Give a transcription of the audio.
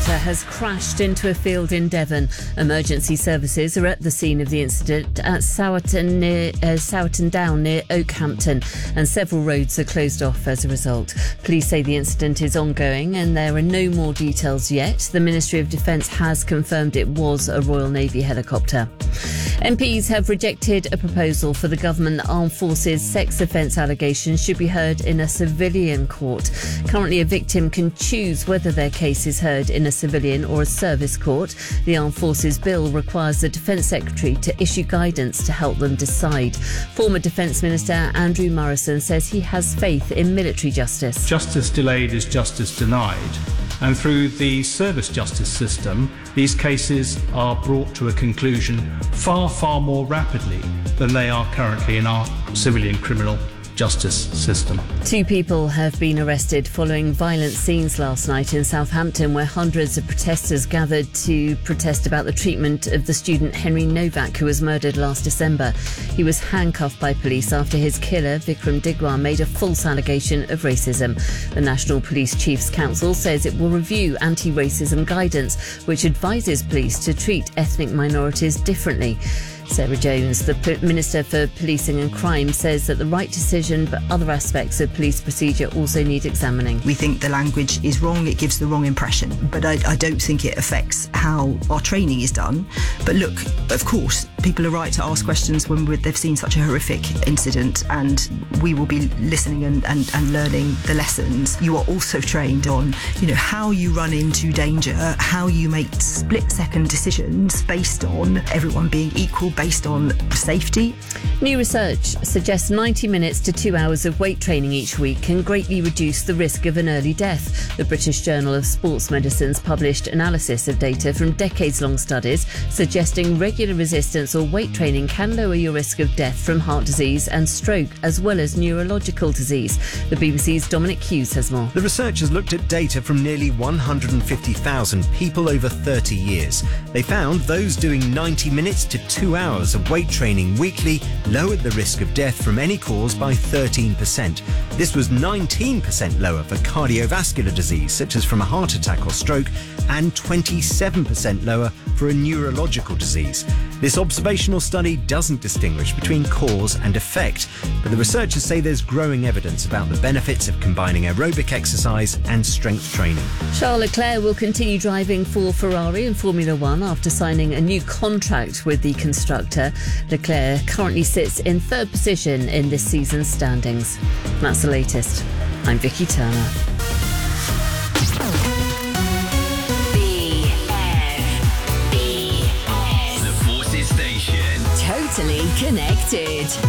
helicopter has crashed into a field in Devon. Emergency services are at the scene of the incident at Sowerton Down near Oakhampton, and several roads are closed off as a result. Police say the incident is ongoing and there are no more details yet. The Ministry of Defence has confirmed it was a Royal Navy helicopter. MPs have rejected a proposal for the government armed forces sex offence allegations should be heard in a civilian court. Currently, a victim can choose whether their case is heard in a civilian or a service court. The Armed Forces Bill requires the Defence Secretary to issue guidance to help them decide. Former Defence Minister Andrew Morrison says he has faith in military justice. Justice delayed is justice denied. And through the service justice system, these cases are brought to a conclusion far, far more rapidly than they are currently in our civilian criminal justice system. 2 people have been arrested following violent scenes last night in Southampton, where hundreds of protesters gathered to protest about the treatment of the student Henry Novak, who was murdered last December. He was handcuffed by police after his killer, Vikram Digwar, made a false allegation of racism. The National Police Chiefs Council says it will review anti-racism guidance, which advises police to treat ethnic minorities differently. Sarah Jones, the Minister for Policing and Crime, says that the right decision, but other aspects of police procedure also need examining. We think the language is wrong, it gives the wrong impression, but I don't think it affects how our training is done. But look, of course, people are right to ask questions when they've seen such a horrific incident, and we will be listening and learning the lessons. You are also trained on, how you run into danger, how you make split-second decisions based on everyone being equal, based on safety. New research suggests 90 minutes to 2 hours of weight training each week can greatly reduce the risk of an early death. The British Journal of Sports Medicine's published analysis of data from decades-long studies suggesting regular resistance or weight training can lower your risk of death from heart disease and stroke, as well as neurological disease. The BBC's Dominic Hughes has more. The researchers looked at data from nearly 150,000 people over 30 years. They found those doing 90 minutes to 2 hours of weight training weekly lowered the risk of death from any cause by 13%. This was 19% lower for cardiovascular disease, such as from a heart attack or stroke, and 27% lower for a neurological disease. This observational study doesn't distinguish between cause and effect, but the researchers say there's growing evidence about the benefits of combining aerobic exercise and strength training. Charles Leclerc will continue driving for Ferrari in Formula One after signing a new contract with the constructor. Leclerc currently sits in 3rd position in this season's standings. That's the latest. I'm Vicky Turner. The Forces Station. Totally connected.